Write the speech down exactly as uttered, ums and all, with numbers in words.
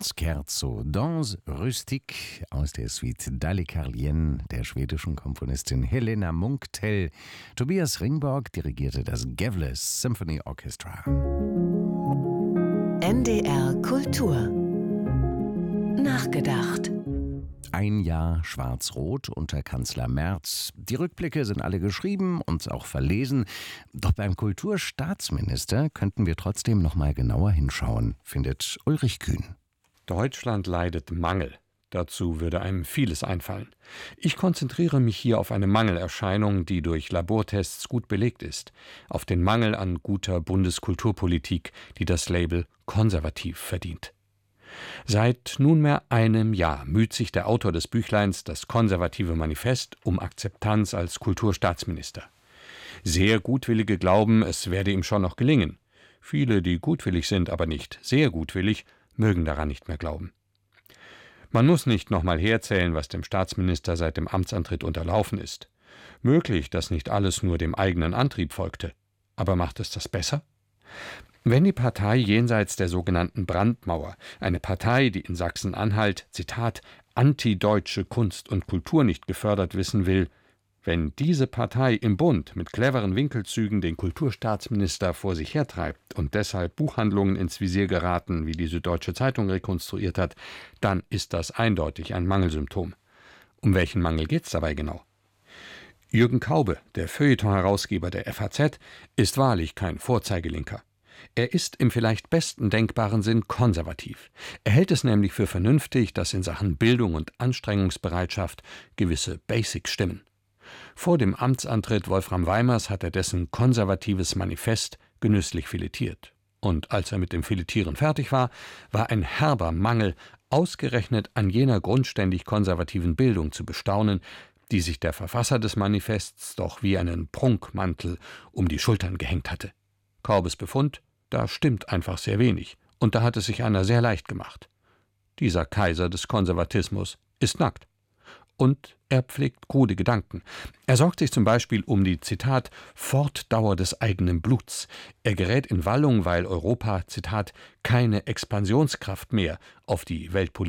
Scherzo, Danse Rustique aus der Suite Dalekarlien der schwedischen Komponistin Helena Munktell. Tobias Ringborg dirigierte das Gävle Symphony Orchestra. N D R Kultur nachgedacht. Ein Jahr Schwarz-Rot unter Kanzler Merz. Die Rückblicke sind alle geschrieben und auch verlesen. Doch beim Kulturstaatsminister könnten wir trotzdem noch mal genauer hinschauen, findet Ulrich Kühn. Deutschland leidet Mangel. Dazu würde einem vieles einfallen. Ich konzentriere mich hier auf eine Mangelerscheinung, die durch Labortests gut belegt ist. Auf den Mangel an guter Bundeskulturpolitik, die das Label konservativ verdient. Seit nunmehr einem Jahr müht sich der Autor des Büchleins Das konservative Manifest um Akzeptanz als Kulturstaatsminister. Sehr Gutwillige glauben, es werde ihm schon noch gelingen. Viele, die gutwillig sind, aber nicht sehr gutwillig, mögen daran nicht mehr glauben. Man muss nicht nochmal herzählen, was dem Staatsminister seit dem Amtsantritt unterlaufen ist. Möglich, dass nicht alles nur dem eigenen Antrieb folgte. Aber macht es das besser? Wenn die Partei jenseits der sogenannten Brandmauer, eine Partei, die in Sachsen-Anhalt, Zitat, antideutsche Kunst und Kultur nicht gefördert wissen will, wenn diese Partei im Bund mit cleveren Winkelzügen den Kulturstaatsminister vor sich hertreibt und deshalb Buchhandlungen ins Visier geraten, wie die Süddeutsche Zeitung rekonstruiert hat, dann ist das eindeutig ein Mangelsymptom. Um welchen Mangel geht es dabei genau? Jürgen Kaube, der Feuilleton-Herausgeber der F A Z, ist wahrlich kein Vorzeigelinker. Er ist im vielleicht besten denkbaren Sinn konservativ. Er hält es nämlich für vernünftig, dass in Sachen Bildung und Anstrengungsbereitschaft gewisse Basics stimmen. Vor dem Amtsantritt Wolfram Weimers hat er dessen konservatives Manifest genüsslich filetiert. Und als er mit dem Filetieren fertig war, war ein herber Mangel ausgerechnet an jener grundständig konservativen Bildung zu bestaunen, die sich der Verfasser des Manifests doch wie einen Prunkmantel um die Schultern gehängt hatte. Kaubes Befund: Da stimmt einfach sehr wenig, und da hat es sich einer sehr leicht gemacht. Dieser Kaiser des Konservatismus ist nackt. Und er pflegt krude Gedanken. Er sorgt sich zum Beispiel um die, Zitat, Fortdauer des eigenen Bluts. Er gerät in Wallung, weil Europa, Zitat, keine Expansionskraft mehr auf die Weltpolitik